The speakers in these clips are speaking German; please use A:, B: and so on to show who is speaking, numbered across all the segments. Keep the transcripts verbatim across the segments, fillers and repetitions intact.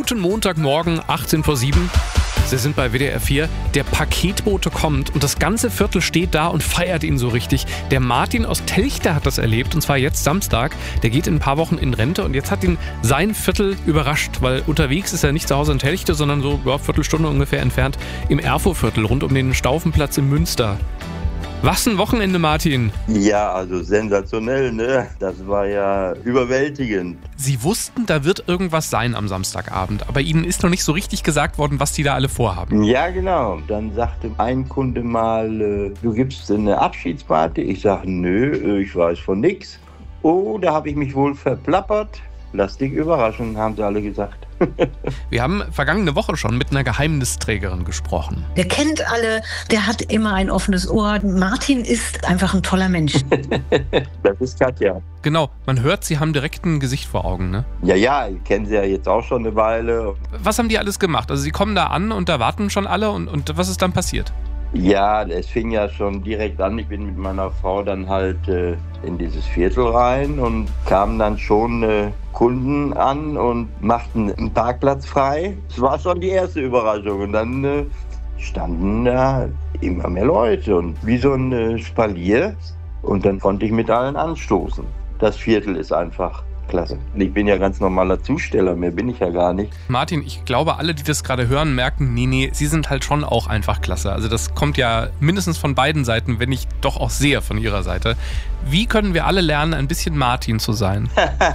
A: Guten Montagmorgen, achtzehn vor sieben. Sie sind bei W D R vier. Der Paketbote kommt und das ganze Viertel steht da und feiert ihn so richtig. Der Martin aus Telchte hat das erlebt und zwar jetzt Samstag. Der geht in ein paar Wochen in Rente und jetzt hat ihn sein Viertel überrascht, weil unterwegs ist er nicht zu Hause in Telchte, sondern so ja, Viertelstunde ungefähr entfernt im Erfurtviertel rund um den Staufenplatz in Münster. Was ein Wochenende, Martin.
B: Ja, also sensationell, ne? Das war ja überwältigend.
A: Sie wussten, da wird irgendwas sein am Samstagabend, aber Ihnen ist noch nicht so richtig gesagt worden, was die da alle vorhaben.
B: Ja, genau. Dann sagte ein Kunde mal, äh, du gibst eine Abschiedsparty. Ich sage, nö, ich weiß von nix. Oh, da habe ich mich wohl verplappert. Lass dich überraschen, haben sie alle gesagt.
A: Wir haben vergangene Woche schon mit einer Geheimnisträgerin gesprochen.
C: Der kennt alle, der hat immer ein offenes Ohr. Martin ist einfach ein toller Mensch.
B: Das ist Katja.
A: Genau, man hört, Sie haben direkt ein Gesicht vor Augen, ne?
B: Ja, ja, ich kenne sie ja jetzt auch schon eine Weile.
A: Was haben die alles gemacht? Also Sie kommen da an und da warten schon alle und, und was ist dann passiert?
B: Ja, es fing ja schon direkt an. Ich bin mit meiner Frau dann halt äh, in dieses Viertel rein und kamen dann schon äh, Kunden an und machten einen Parkplatz frei. Das war schon die erste Überraschung. Und dann äh, standen da immer mehr Leute und wie so ein äh, Spalier. Und dann konnte ich mit allen anstoßen. Das Viertel ist einfach klasse. Ich bin ja ganz normaler Zusteller, mehr bin ich ja gar nicht.
A: Martin, ich glaube, alle, die das gerade hören, merken, nee, nee, Sie sind halt schon auch einfach klasse. Also das kommt ja mindestens von beiden Seiten, wenn nicht doch auch sehr von Ihrer Seite. Wie können wir alle lernen, ein bisschen Martin zu sein?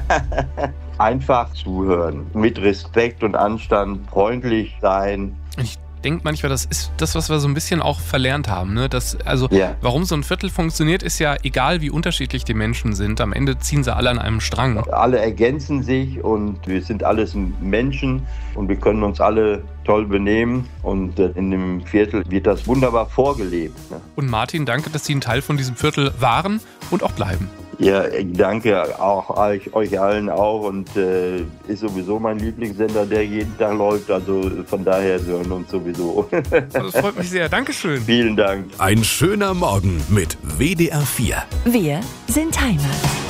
B: Einfach zuhören, mit Respekt und Anstand, freundlich sein.
A: Ich denke manchmal, das ist das, was wir so ein bisschen auch verlernt haben. Ne? Das, also,
B: ja.
A: Warum so ein Viertel funktioniert, ist ja egal, wie unterschiedlich die Menschen sind. Am Ende ziehen sie alle an einem Strang.
B: Alle ergänzen sich und wir sind alles Menschen und wir können uns alle toll benehmen. Und in dem Viertel wird das wunderbar vorgelebt. Ne?
A: Und Martin, danke, dass Sie ein Teil von diesem Viertel waren und auch bleiben.
B: Ja, danke auch euch, euch allen auch und äh, ist sowieso mein Lieblingssender, der jeden Tag läuft, also von daher hören wir uns sowieso.
A: Das freut mich sehr, Dankeschön.
B: Vielen Dank.
D: Ein schöner Morgen mit W D R vier.
E: Wir sind Heimat.